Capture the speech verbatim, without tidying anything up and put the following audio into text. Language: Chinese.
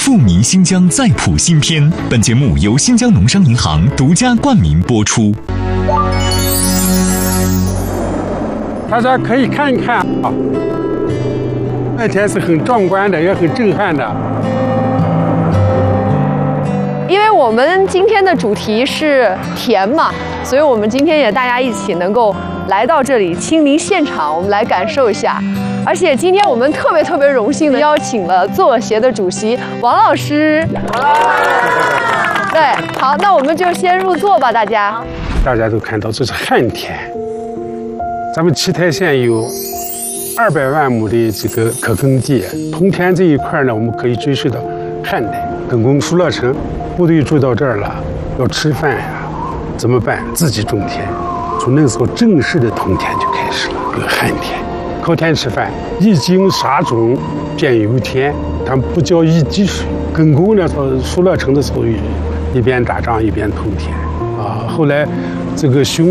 富民新疆再谱新篇。本节目由新疆农商银行独家冠名播出。 大家可以看一看啊，那天是很壮观的，也很震撼的。 因为我们今天的主题是田嘛，所以我们今天也大家一起能够来到这里亲临现场，我们来感受一下。而且今天我们特别特别荣幸的邀请了作协的主席王老师。对，好，那我们就先入座吧，大家。 大家都看到这是旱田，咱们七台县有二百万亩的这个可耕地，通田这一块呢，我们可以追溯到汉代。耿恭出了城，部队住到这儿了，要吃饭呀，怎么办？自己种田。从那个时候正式的通田就开始了，有旱田。靠天吃饭，一经撒种便有田，他们不叫一滴水。耿恭呢，他出了城的时候，一边打仗一边通田啊。后来这个匈